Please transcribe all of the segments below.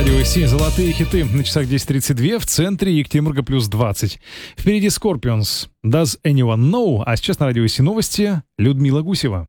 Радио Си, золотые хиты. На часах 10:32, в центре Екатеринбурга плюс 20. Впереди Scorpions, Does Anyone Know? А сейчас на Радио Си новости. Людмила Гусева.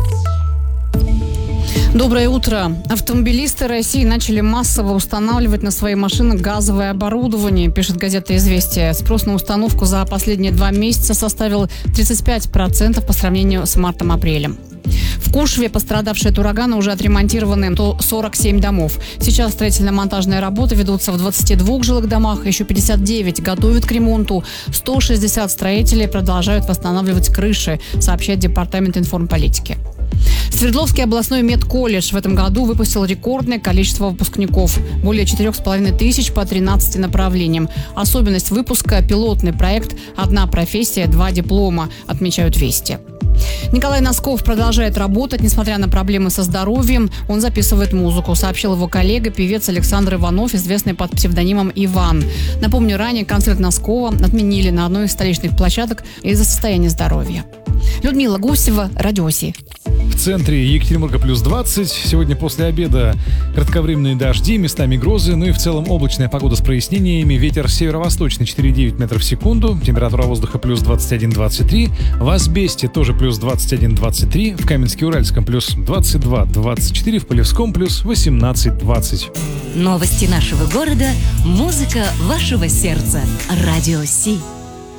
Доброе утро. Автомобилисты России начали массово устанавливать на свои машины газовое оборудование, пишет газета «Известия». Спрос на установку за последние 2 месяца составил 35% по сравнению с мартом-апрелем. В Кушве, пострадавшие от урагана, уже отремонтированы 147 домов. Сейчас строительно-монтажные работы ведутся в 22 жилых домах, еще 59 готовят к ремонту. 160 строителей продолжают восстанавливать крыши, сообщает Департамент информполитики. Свердловский областной медколледж в этом году выпустил рекордное количество выпускников. Более 4,5 тысяч по 13 направлениям. Особенность выпуска – пилотный проект «Одна профессия, 2 диплома», отмечают «Вести». Николай Носков продолжает работать, несмотря на проблемы со здоровьем. Он записывает музыку, сообщил его коллега, певец Александр Иванов, известный под псевдонимом Иван. Напомню, ранее концерт Носкова отменили на одной из столичных площадок из-за состояния здоровья. Людмила Гусева, Радио Си. В центре Екатеринбурга плюс 20. Сегодня после обеда кратковременные дожди, местами грозы, ну и в целом облачная погода с прояснениями. Ветер северо-восточный 4,9 метров в секунду. Температура воздуха плюс 21-23. В Асбесте тоже плюс 21-23. В Каменске-Уральском плюс 22-24. В Полевском плюс 18-20. Новости нашего города, музыка вашего сердца. Радио Си.